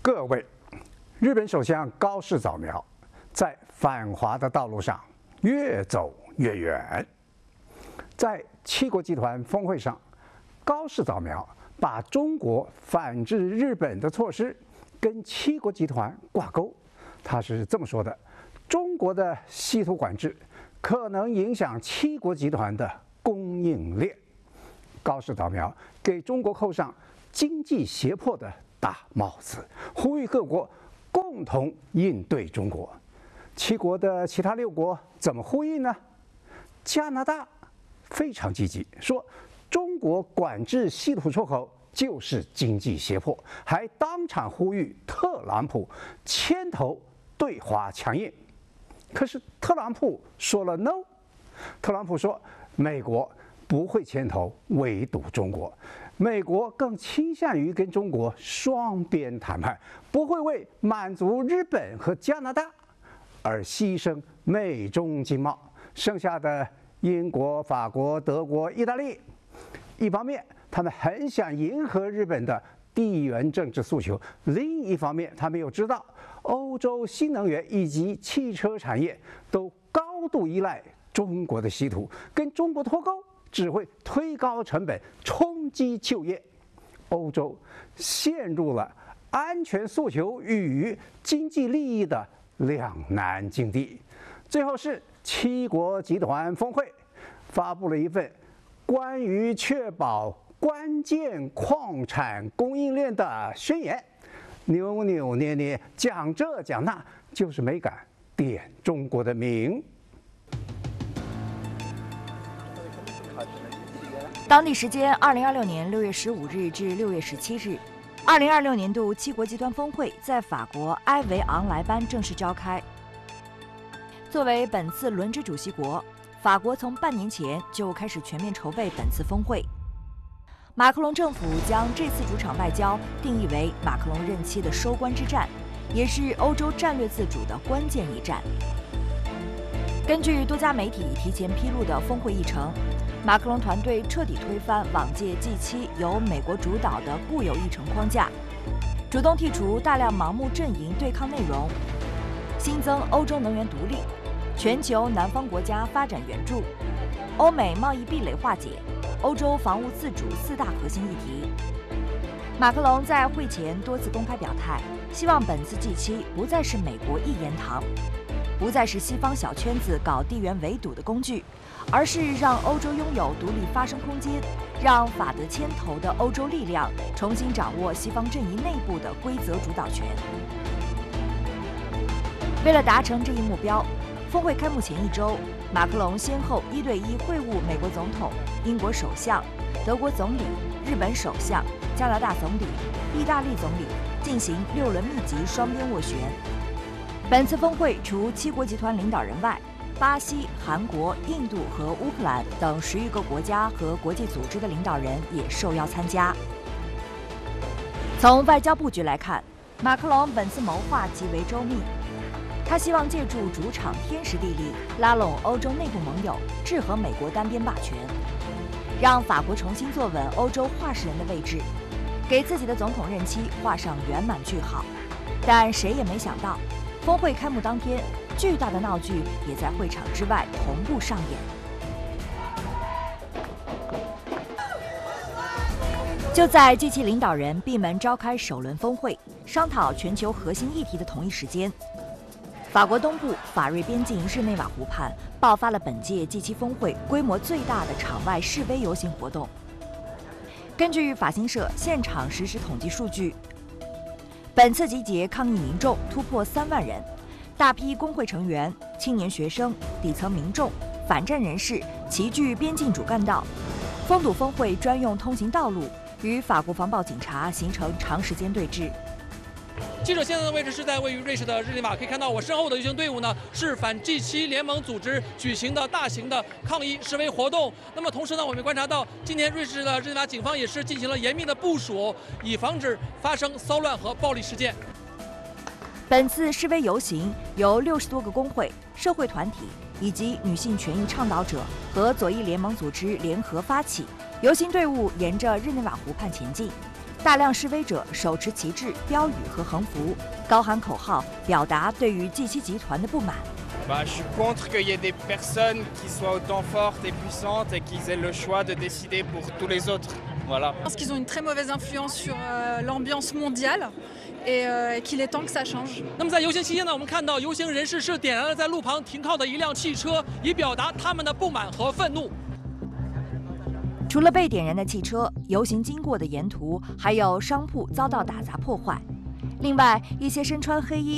各位，日本首相高市早苗在反华的道路上越走越远。在七国集团峰会上，高市早苗把中国反制日本的措施跟七国集团挂钩。他是这么说的：中国的稀土管制可能影响七国集团的供应链。高市早苗给中国扣上经济胁迫的大帽子，呼吁各国共同应对中国。七国的其他6国怎么呼应呢？加拿大非常积极，说中国管制稀土出口就是经济胁迫，还当场呼吁特朗普牵头对华强硬。可是特朗普说了 no， 特朗普说美国不会牵头围堵中国，美国更倾向于跟中国双边谈判，不会为满足日本和加拿大而牺牲美中经贸。剩下的英国、法国、德国、意大利，一方面他们很想迎合日本的地缘政治诉求，另一方面他们又知道欧洲新能源以及汽车产业都高度依赖中国的稀土，跟中国脱钩只会推高成本，冲击就业。欧洲陷入了安全诉求与经济利益的两难境地。最后是七国集团峰会发布了一份关于确保关键矿产供应链的宣言，扭扭捏捏，讲这讲那，就是没敢点中国的名。 当地时间2026年6月15日至6月17日，2026年度七国集团峰会在法国埃维昂莱班正式召开。作为本次轮值主席国，法国从半年前就开始全面筹备本次峰会。马克龙政府将这次主场外交定义为马克龙任期的收官之战，也是欧洲战略自主的关键一战。根据多家媒体提前披露的峰会议程，马克龙团队彻底推翻往届 G7 由美国主导的固有议程框架，主动剔除大量盲目阵营对抗内容，新增欧洲能源独立、全球南方国家发展援助、欧美贸易壁垒化解、欧洲防务自主4大核心议题。马克龙在会前多次公开表态，希望本次 G7 不再是美国一言堂，不再是西方小圈子搞地缘围堵的工具，而是让欧洲拥有独立发声空间，让法德牵头的欧洲力量重新掌握西方阵营内部的规则主导权。为了达成这一目标，峰会开幕前1周，马克龙先后1对1会晤美国总统、英国首相、德国总理、日本首相、加拿大总理、意大利总理，进行6轮密集双边斡旋。本次峰会除七国集团领导人外，巴西、韩国、印度和乌克兰等10余个国家和国际组织的领导人也受邀参加。从外交布局来看，马克龙本次谋划极为周密。他希望借助主场天时地利，拉拢欧洲内部盟友，制衡美国单边霸权，让法国重新坐稳欧洲话事人的位置，给自己的总统任期画上圆满句号。但谁也没想到，峰会开幕当天，巨大的闹剧也在会场之外同步上演。就在G7领导人闭门召开首轮峰会，商讨全球核心议题的同一时间，法国东部法瑞边境日内瓦湖畔爆发了本届G7峰会规模最大的场外示威游行活动。根据法新社现场实时统计数据，本次集结抗议民众突破3万人，大批工会成员、青年学生、底层民众、反战人士齐聚边境主干道，封堵峰会专用通行道路，与法国防暴警察形成长时间对峙。 记者现在的位置是在位于瑞士的日内瓦，可以看到我身后的游行队伍呢，是反 G7 联盟组织举行的大型的抗议示威活动。那么同时呢，我们观察到今年瑞士的日内瓦警方也是进行了严密的部署，以防止发生骚乱和暴力事件。 本次示威游行由60多个工会、社会团体以及女性权益倡导者和左翼联盟组织联合发起，游行队伍沿着日内瓦湖畔前进， 大量示威者手持旗帜、标语和横幅，高喊口号，表达对于 G7 集团的不满。 Je suis contre qu'il y ait des personnes qui soient autant fortes et puissantes et qu'ils aient le choix de décider pour tous les autres. Voilà. Je pense qu'ils ont une très mauvaise influence sur l'ambiance mondiale et qu'il est temps que ça change. 那么在游行期间呢，我们看到游行人士是点燃了在路旁停靠的一辆汽车，以表达他们的不满和愤怒。 除了被点燃的汽车，游行经过的沿途还有商铺遭到打砸破坏。另外，一些身穿黑衣、